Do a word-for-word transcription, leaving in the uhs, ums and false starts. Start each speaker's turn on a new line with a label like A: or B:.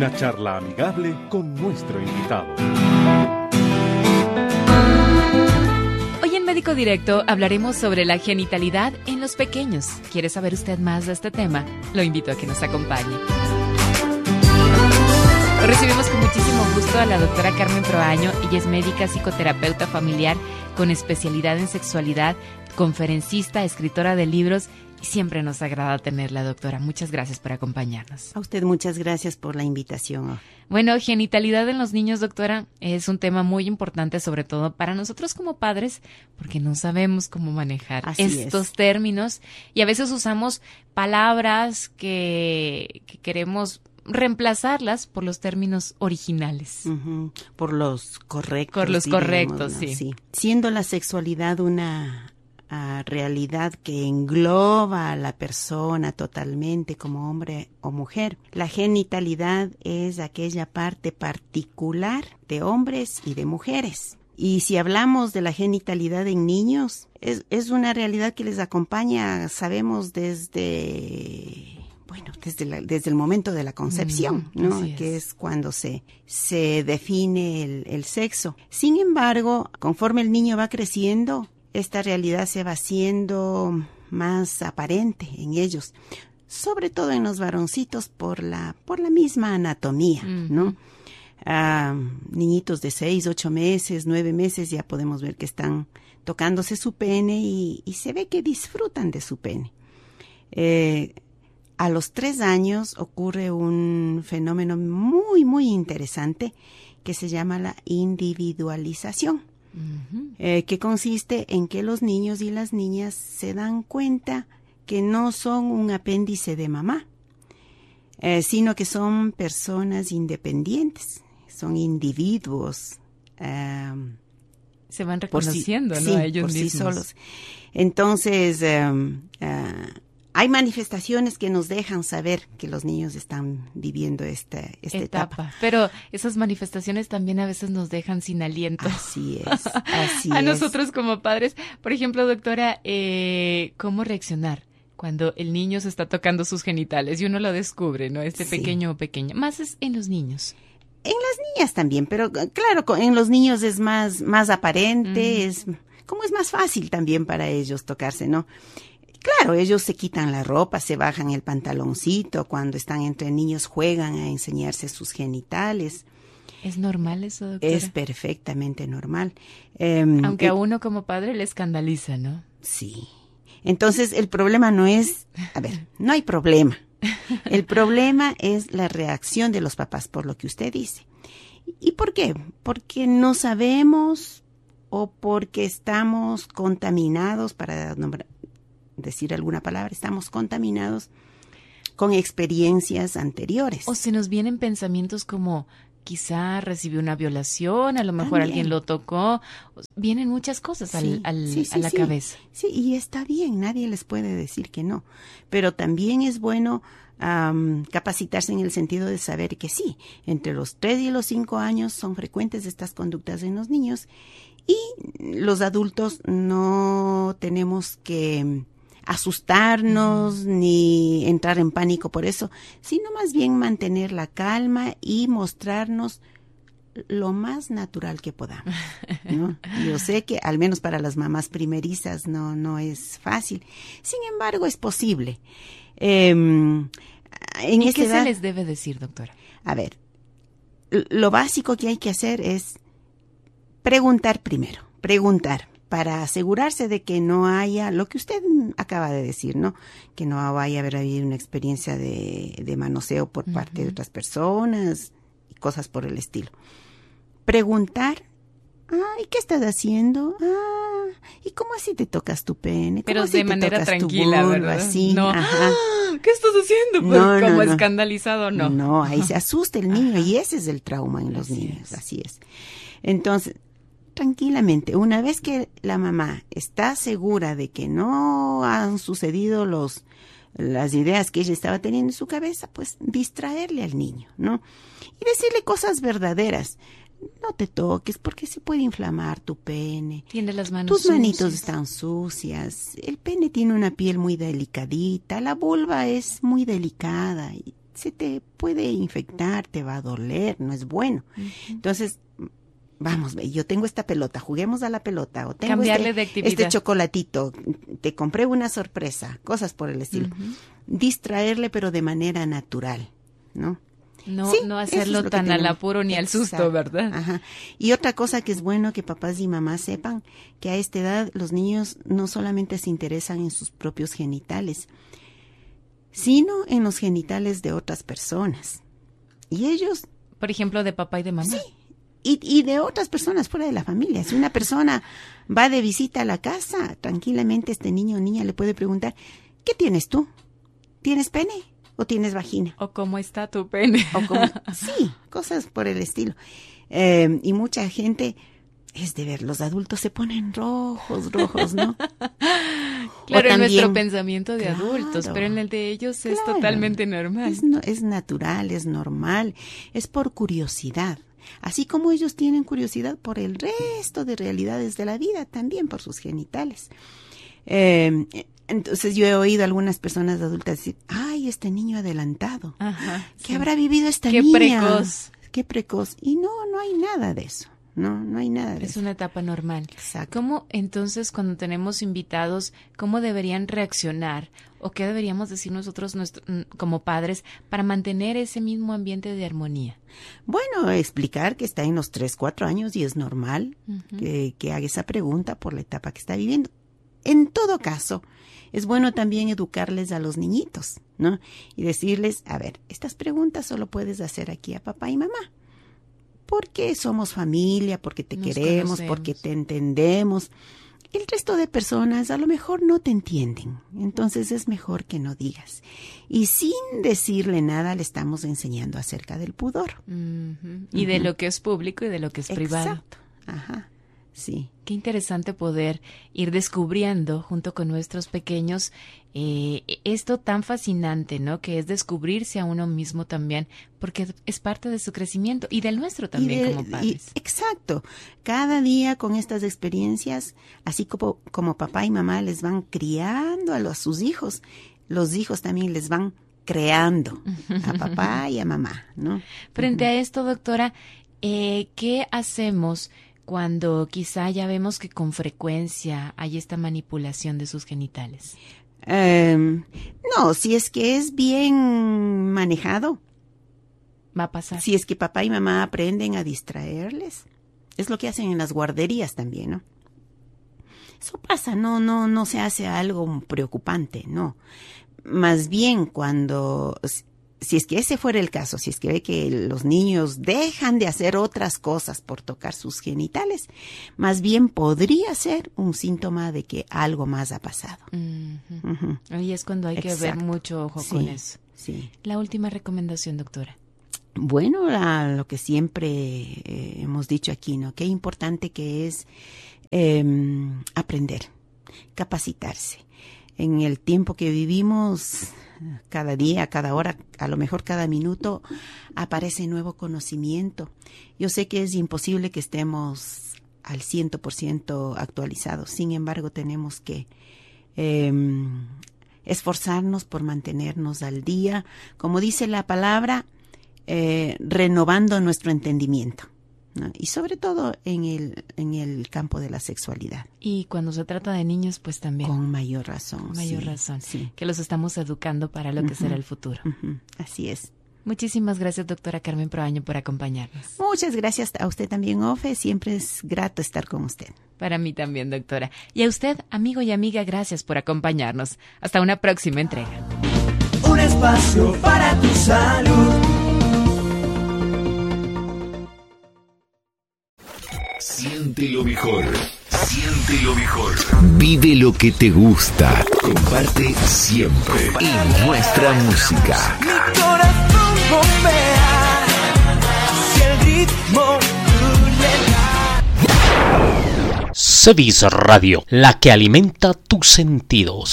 A: Una charla amigable con nuestro invitado.
B: Hoy en Médico Directo hablaremos sobre la genitalidad en los pequeños. ¿Quiere saber usted más de este tema? Lo invito a que nos acompañe. Hoy recibimos con muchísimo gusto a la doctora Carmen Proaño. Ella es médica psicoterapeuta familiar con especialidad en sexualidad, conferencista, escritora de libros. Y siempre nos agrada tenerla, doctora. Muchas gracias por acompañarnos.
C: A usted muchas gracias por la invitación.
B: Bueno, genitalidad en los niños, doctora, es un tema muy importante, sobre todo para nosotros como padres, porque no sabemos cómo manejar
C: Así
B: estos
C: es.
B: términos y a veces usamos palabras que, que queremos reemplazarlas por los términos originales.
C: Uh-huh. Por los correctos.
B: Por los
C: diremos,
B: correctos,
C: ¿no?
B: sí.
C: sí. Siendo la sexualidad una uh, realidad que engloba a la persona totalmente como hombre o mujer, la genitalidad es aquella parte particular de hombres y de mujeres. Y si hablamos de la genitalidad en niños, es, es una realidad que les acompaña, sabemos, desde... Bueno, desde, la, desde el momento de la concepción,
B: mm,
C: ¿no?
B: es.
C: Que es cuando se, se define el, el sexo. Sin embargo, conforme el niño va creciendo, esta realidad se va haciendo más aparente en ellos, sobre todo en los varoncitos por la, por la misma anatomía, mm. ¿no? Ah, niñitos de seis, ocho meses, nueve meses, ya podemos ver que están tocándose su pene y, y se ve que disfrutan de su pene. Eh, A los tres años ocurre un fenómeno muy, muy interesante que se llama la individualización, uh-huh. eh, que consiste en que los niños y las niñas se dan cuenta que no son un apéndice de mamá, eh, sino que son personas independientes, son individuos. Um,
B: se van reconociendo,
C: sí,
B: ¿no?
C: Sí,
B: a ellos
C: por
B: mismos.
C: sí solos. Entonces, um, uh, hay manifestaciones que nos dejan saber que los niños están viviendo esta, esta etapa.
B: etapa. Pero esas manifestaciones también a veces nos dejan sin aliento.
C: Así es, así
B: a
C: es.
B: nosotros como padres. Por ejemplo, doctora, eh, ¿cómo reaccionar cuando el niño se está tocando sus genitales y uno lo descubre, ¿no? Este
C: Sí.
B: pequeño o pequeña. Más es en los niños.
C: En las niñas también, pero claro, en los niños es más, más aparente, mm. es como es más fácil también para ellos tocarse, ¿no? Claro, ellos se quitan la ropa, se bajan el pantaloncito, cuando están entre niños juegan a enseñarse sus genitales.
B: ¿Es normal eso, doctora?
C: Es perfectamente normal. Eh,
B: Aunque
C: eh,
B: a uno como padre le escandaliza, ¿no?
C: Sí. Entonces, el problema no es... A ver, no hay problema. El problema es la reacción de los papás, por lo que usted dice. ¿Y por qué? Porque no sabemos o porque estamos contaminados, para nombrar... decir alguna palabra, estamos contaminados con experiencias anteriores.
B: O se nos vienen pensamientos como quizá recibió una violación, a lo mejor
C: También.
B: alguien lo tocó. Vienen muchas cosas
C: Sí,
B: al, al,
C: sí, sí,
B: a la
C: sí.
B: cabeza.
C: Sí, y está bien, nadie les puede decir que no. Pero también es bueno um, capacitarse en el sentido de saber que sí, entre los tres y los cinco años son frecuentes estas conductas en los niños y los adultos no tenemos que asustarnos uh-huh. ni entrar en pánico por eso, sino más bien mantener la calma y mostrarnos lo más natural que podamos, ¿no? Yo sé que al menos para las mamás primerizas no, no es fácil, sin embargo es posible. Eh, en
B: ¿Y
C: esta
B: qué
C: edad,
B: se les debe decir, doctora?
C: A ver, lo básico que hay que hacer es preguntar primero, preguntar. Para asegurarse de que no haya, lo que usted acaba de decir, ¿no? Que no vaya a haber habido una experiencia de, de manoseo por uh-huh. parte de otras personas y cosas por el estilo. Preguntar, ah, ¿y qué estás haciendo? Ah, ¿y cómo así te tocas tu pene?
B: Pero
C: así
B: de
C: te
B: manera
C: tocas
B: tranquila,
C: tu vulva?
B: ¿verdad?
C: Así,
B: no.
C: ajá.
B: ¿Qué estás haciendo? Pues,
C: No, no,
B: como
C: no.
B: escandalizado, no.
C: No, ahí se asusta el niño
B: Ajá.
C: y ese es el trauma en los
B: Así
C: niños,
B: es.
C: así es. Entonces, tranquilamente, una vez que la mamá está segura de que no han sucedido los las ideas que ella estaba teniendo en su cabeza, pues distraerle al niño, ¿no? Y decirle cosas verdaderas. No te toques porque se puede inflamar tu pene.
B: Tiene las manos
C: Tus manitos
B: sucias.
C: están sucias. El pene tiene una piel muy delicadita. La vulva es muy delicada. Y se te puede infectar, te va a doler, no es bueno. Uh-huh. Entonces, vamos, yo tengo esta pelota, juguemos a la pelota, o tengo
B: Cambiarle
C: este,
B: de actividad.
C: este chocolatito, te compré una sorpresa, cosas por el estilo. Uh-huh. Distraerle, pero de manera natural, ¿no?
B: No,
C: sí,
B: no hacerlo es tan al apuro ni Exacto. al susto, ¿verdad?
C: Ajá. Y otra cosa que es bueno que papás y mamás sepan, que a esta edad los niños no solamente se interesan en sus propios genitales, sino en los genitales de otras personas. Y ellos...
B: Por ejemplo, de papá y de mamá.
C: Sí, y, y de otras personas fuera de la familia. Si una persona va de visita a la casa, tranquilamente este niño o niña le puede preguntar, ¿qué tienes tú? ¿Tienes pene? ¿O tienes vagina?
B: ¿O cómo está tu pene?
C: O cómo, sí, cosas por el estilo. Eh, y mucha gente, es de ver, los adultos se ponen rojos, rojos, ¿no?
B: Claro, en nuestro pensamiento de claro, adultos, pero en el de ellos
C: claro,
B: es totalmente normal.
C: Es, no, es natural, es normal, es por curiosidad. Así como ellos tienen curiosidad por el resto de realidades de la vida, también por sus genitales. Eh, Entonces yo he oído a algunas personas adultas decir, ay, este niño adelantado,
B: Ajá,
C: ¿qué
B: sí.
C: habrá vivido esta
B: Qué
C: niña?
B: Qué precoz.
C: Qué precoz. Y no, no hay nada de eso, no, no hay nada de
B: es
C: eso.
B: Es una etapa normal.
C: Exacto.
B: ¿Cómo entonces cuando tenemos invitados, cómo deberían reaccionar o qué deberíamos decir nosotros nuestro, como padres para mantener ese mismo ambiente de armonía?
C: Bueno, explicar que está en los tres, cuatro años y es normal uh-huh. que, que haga esa pregunta por la etapa que está viviendo. En todo caso, es bueno también educarles a los niñitos, ¿no? Y decirles, a ver, estas preguntas solo puedes hacer aquí a papá y mamá. Porque somos familia, porque te Nos queremos, conocemos. Porque te entendemos. El resto de personas a lo mejor no te entienden. Entonces es mejor que no digas. Y sin decirle nada le estamos enseñando acerca del pudor.
B: Uh-huh. Y uh-huh. de lo que es público y de lo que es privado.
C: Exacto. Ajá. Sí.
B: Qué interesante poder ir descubriendo junto con nuestros pequeños eh, esto tan fascinante, ¿no? Que es descubrirse a uno mismo también, porque es parte de su crecimiento y del nuestro también de, como padres.
C: Y, exacto. Cada día con estas experiencias, así como, como papá y mamá les van criando a, los, a sus hijos, los hijos también les van creando a papá y a mamá, ¿no?
B: Frente uh-huh. a esto, doctora, eh, ¿qué hacemos cuando quizá ya vemos que con frecuencia hay esta manipulación de sus genitales?
C: Um, no, si es que es bien manejado.
B: Va a pasar.
C: Si es que papá y mamá aprenden a distraerles. Es lo que hacen en las guarderías también, ¿no? Eso pasa, no, no, no se hace algo preocupante, no. Más bien cuando... Si es que ese fuera el caso, si es que ve que los niños dejan de hacer otras cosas por tocar sus genitales, más bien podría ser un síntoma de que algo más ha pasado.
B: Uh-huh. Uh-huh. Ahí es cuando hay Exacto. que ver mucho ojo
C: sí,
B: con eso.
C: Sí.
B: La última recomendación, doctora.
C: Bueno, la, lo que siempre eh, hemos dicho aquí, ¿no? Qué importante que es eh, aprender, capacitarse. En el tiempo que vivimos, cada día, cada hora, a lo mejor cada minuto, aparece nuevo conocimiento. Yo sé que es imposible que estemos al cien por ciento actualizados. Sin embargo, tenemos que eh, esforzarnos por mantenernos al día. Como dice la palabra, eh, renovando nuestro entendimiento, ¿no? Y sobre todo en el en el campo de la sexualidad.
B: Y cuando se trata de niños, pues también.
C: Con mayor razón.
B: Con mayor
C: sí,
B: razón.
C: Sí.
B: Que los estamos educando para lo que uh-huh. será el futuro.
C: Uh-huh. Así es.
B: Muchísimas gracias, doctora Carmen Proaño, por acompañarnos.
C: Muchas gracias a usted también, Ofe. Siempre es grato estar con usted.
B: Para mí también, doctora. Y a usted, amigo y amiga, gracias por acompañarnos. Hasta una próxima entrega.
D: Un espacio para tu salud.
E: Siente lo mejor, siente lo mejor. Vive lo que te gusta. Comparte siempre. Y nuestra música.
D: Mi corazón bombea hacia el ritmo tuyo.
F: Cedis Radio, la que alimenta tus sentidos.